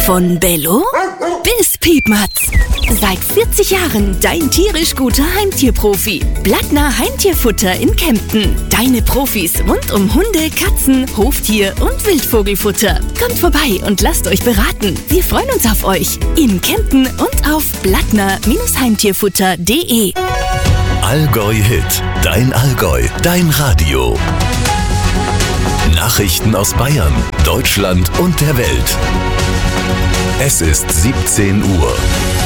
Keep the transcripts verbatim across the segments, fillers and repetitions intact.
Von Bello bis Piepmatz. Seit vierzig Jahren dein tierisch guter Heimtierprofi. Blattner Heimtierfutter in Kempten. Deine Profis rund um Hunde, Katzen, Hoftier und Wildvogelfutter. Kommt vorbei und lasst euch beraten. Wir freuen uns auf euch. In Kempten und auf blattner Heimtierfutter punkt de. Allgäu Hit. Dein Allgäu. Dein Radio. Nachrichten aus Bayern, Deutschland und der Welt. Es ist siebzehn Uhr.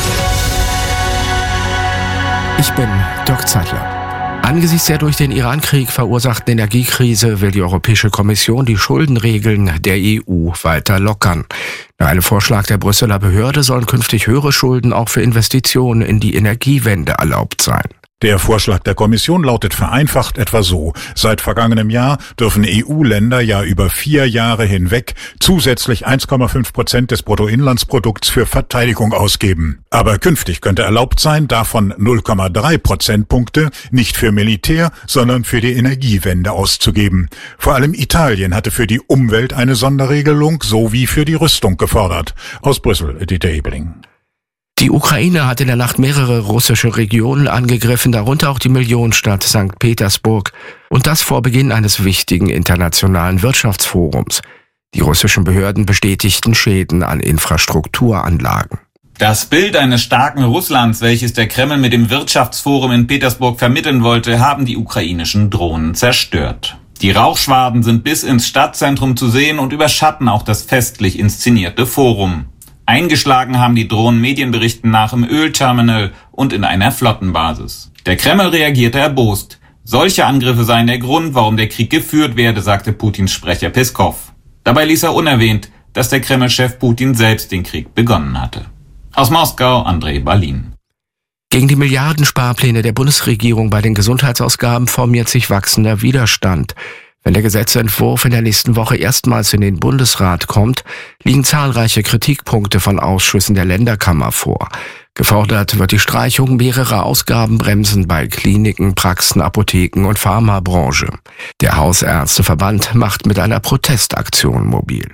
Ich bin Dirk Zeitler. Angesichts der durch den Iran-Krieg verursachten Energiekrise will die Europäische Kommission die Schuldenregeln der E U weiter lockern. Nach einem Vorschlag der Brüsseler Behörde sollen künftig höhere Schulden auch für Investitionen in die Energiewende erlaubt sein. Der Vorschlag der Kommission lautet vereinfacht etwa so: Seit vergangenem Jahr dürfen E U-Länder ja über vier Jahre hinweg zusätzlich eins Komma fünf Prozent des Bruttoinlandsprodukts für Verteidigung ausgeben. Aber künftig könnte erlaubt sein, davon null Komma drei Prozentpunkte nicht für Militär, sondern für die Energiewende auszugeben. Vor allem Italien hatte für die Umwelt eine Sonderregelung sowie für die Rüstung gefordert. Aus Brüssel, Dieter Ebeling. Die Ukraine hat in der Nacht mehrere russische Regionen angegriffen, darunter auch die Millionenstadt Sankt Petersburg, und das vor Beginn eines wichtigen internationalen Wirtschaftsforums. Die russischen Behörden bestätigten Schäden an Infrastrukturanlagen. Das Bild eines starken Russlands, welches der Kreml mit dem Wirtschaftsforum in Petersburg vermitteln wollte, haben die ukrainischen Drohnen zerstört. Die Rauchschwaden sind bis ins Stadtzentrum zu sehen und überschatten auch das festlich inszenierte Forum. Eingeschlagen haben die Drohnen Medienberichten nach im Ölterminal und in einer Flottenbasis. Der Kreml reagierte erbost. Solche Angriffe seien der Grund, warum der Krieg geführt werde, sagte Putins Sprecher Peskov. Dabei ließ er unerwähnt, dass der Kreml-Chef Putin selbst den Krieg begonnen hatte. Aus Moskau, Andrei Balin. Gegen die Milliardensparpläne der Bundesregierung bei den Gesundheitsausgaben formiert sich wachsender Widerstand. Wenn der Gesetzentwurf in der nächsten Woche erstmals in den Bundesrat kommt, liegen zahlreiche Kritikpunkte von Ausschüssen der Länderkammer vor. Gefordert wird die Streichung mehrerer Ausgabenbremsen bei Kliniken, Praxen, Apotheken und Pharmabranche. Der Hausärzteverband macht mit einer Protestaktion mobil.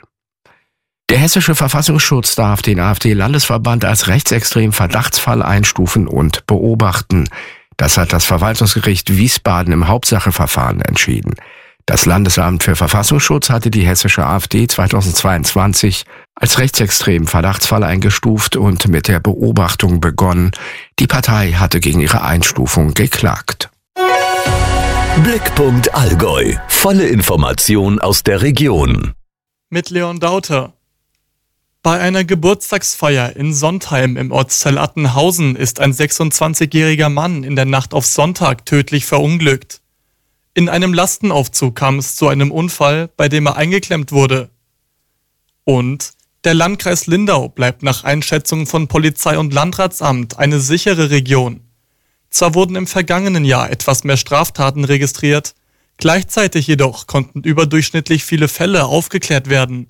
Der hessische Verfassungsschutz darf den AfD-Landesverband als rechtsextrem Verdachtsfall einstufen und beobachten. Das hat das Verwaltungsgericht Wiesbaden im Hauptsacheverfahren entschieden. Das Landesamt für Verfassungsschutz hatte die hessische AfD zweitausendzweiundzwanzig als rechtsextremen Verdachtsfall eingestuft und mit der Beobachtung begonnen. Die Partei hatte gegen ihre Einstufung geklagt. Blickpunkt Allgäu. Volle Information aus der Region. Mit Leon Dauter. Bei einer Geburtstagsfeier in Sontheim im Ortsteil Attenhausen ist ein sechsundzwanzigjähriger Mann in der Nacht auf Sonntag tödlich verunglückt. In einem Lastenaufzug kam es zu einem Unfall, bei dem er eingeklemmt wurde. Und der Landkreis Lindau bleibt nach Einschätzung von Polizei und Landratsamt eine sichere Region. Zwar wurden im vergangenen Jahr etwas mehr Straftaten registriert, gleichzeitig jedoch konnten überdurchschnittlich viele Fälle aufgeklärt werden.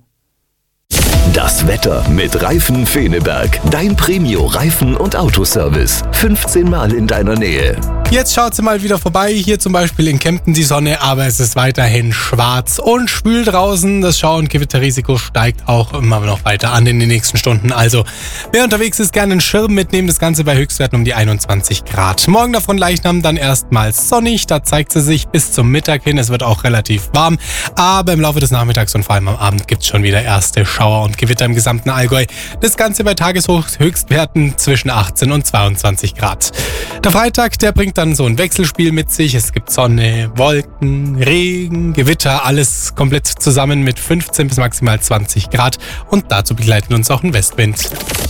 Das Wetter mit Reifen Feneberg. Dein Premio-Reifen- und Autoservice. fünfzehn Mal in deiner Nähe. Jetzt schaut sie mal wieder vorbei, hier zum Beispiel in Kempten die Sonne, aber es ist weiterhin schwarz und schwül draußen. Das Schau- und Gewitterrisiko steigt auch immer noch weiter an in den nächsten Stunden. Also, wer unterwegs ist, gerne einen Schirm mitnehmen, das Ganze bei Höchstwerten um die einundzwanzig Grad. Morgen davon Leichnam dann erstmals sonnig, da zeigt sie sich bis zum Mittag hin. Es wird auch relativ warm, aber im Laufe des Nachmittags und vor allem am Abend gibt es schon wieder erste Schauer und Gewitter im gesamten Allgäu. Das Ganze bei Tageshöchstwerten zwischen achtzehn und zweiundzwanzig Grad. Der Freitag, der bringt dann so ein Wechselspiel mit sich. Es gibt Sonne, Wolken, Regen, Gewitter, alles komplett zusammen mit fünfzehn bis maximal zwanzig Grad. Und dazu begleiten uns auch ein Westwind.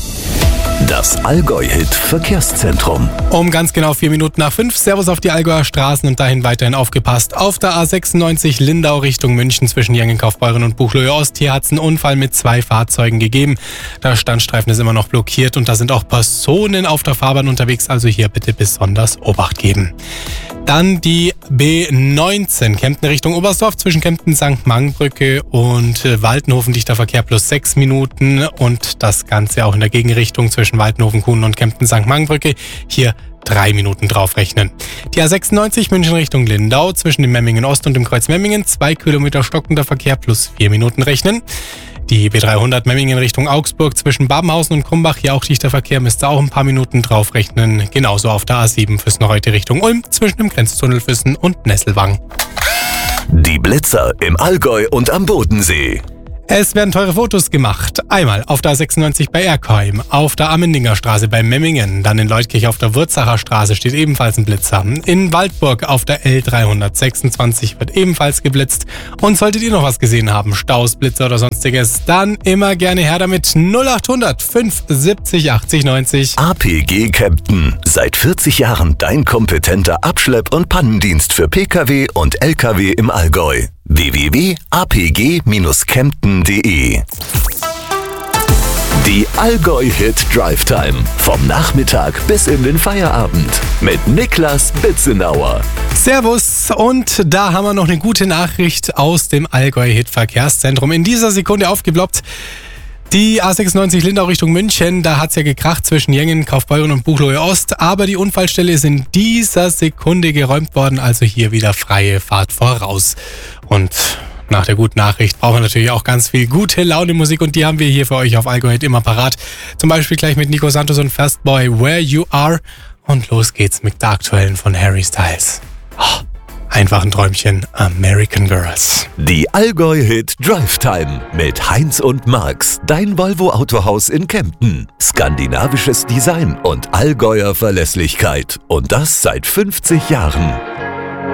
Das Allgäu-Hit Verkehrszentrum. Um ganz genau vier Minuten nach fünf. Servus auf die Allgäuer Straßen und dahin weiterhin aufgepasst. Auf der A sechsundneunzig Lindau Richtung München zwischen Jengenkaufbeuren und Buchloe Ost. Hier hat es einen Unfall mit zwei Fahrzeugen gegeben. Der Standstreifen ist immer noch blockiert und da sind auch Personen auf der Fahrbahn unterwegs. Also hier bitte besonders Obacht geben. Dann die B neunzehn, Kempten Richtung Oberstdorf zwischen Kempten-Sankt Margbrücke und Waldenhofen, dichter Verkehr plus sechs Minuten und das Ganze auch in der Gegenrichtung zwischen Waldenhofen, Kuhn und Kempten-Sankt Margbrücke. Hier drei Minuten draufrechnen. Die A sechsundneunzig München Richtung Lindau zwischen dem Memmingen Ost und dem Kreuz Memmingen, zwei Kilometer stockender Verkehr plus vier Minuten rechnen. Die B dreihundert Memmingen Richtung Augsburg zwischen Babenhausen und Krumbach, hier auch dichter Verkehr, müsst ihr auch ein paar Minuten draufrechnen. Genauso auf der A sieben Füssen-Reutte Richtung Ulm zwischen dem Grenztunnel Füssen und Nesselwang. Die Blitzer im Allgäu und am Bodensee. Es werden teure Fotos gemacht. Einmal auf der A sechsundneunzig bei Erkheim, auf der Ammendinger Straße bei Memmingen, dann in Leutkirch auf der Wurzacher Straße steht ebenfalls ein Blitzer. In Waldburg auf der L dreihundertsechsundzwanzig wird ebenfalls geblitzt. Und solltet ihr noch was gesehen haben, Staus, Blitzer oder sonstiges, dann immer gerne her damit. null achthundert fünf siebzig achtzig neunzig. A P G Kempten. Seit vierzig Jahren dein kompetenter Abschlepp- und Pannendienst für Pkw und Lkw im Allgäu. w w w punkt a p g dash kempten punkt d e. Die Allgäu-Hit Drive Time. Vom Nachmittag bis in den Feierabend. Mit Niklas Bitzenauer. Servus, und da haben wir noch eine gute Nachricht aus dem Allgäu-Hit Verkehrszentrum. In dieser Sekunde aufgeploppt. Die A sechsundneunzig Lindau Richtung München, da hat's ja gekracht zwischen Jengen, Kaufbeuren und Buchloe Ost, aber die Unfallstelle ist in dieser Sekunde geräumt worden, also hier wieder freie Fahrt voraus. Und nach der guten Nachricht brauchen wir natürlich auch ganz viel gute Laune-Musik, und die haben wir hier für euch auf Allgäu immer parat. Zum Beispiel gleich mit Nico Santos und Fastboy, Where You Are. Und los geht's mit der aktuellen von Harry Styles. Oh, einfach ein Träumchen, American Girls. Die Allgäu-Hit Drive Time mit Heinz und Max, dein Volvo Autohaus in Kempten. Skandinavisches Design und Allgäuer Verlässlichkeit. Und das seit fünfzig Jahren.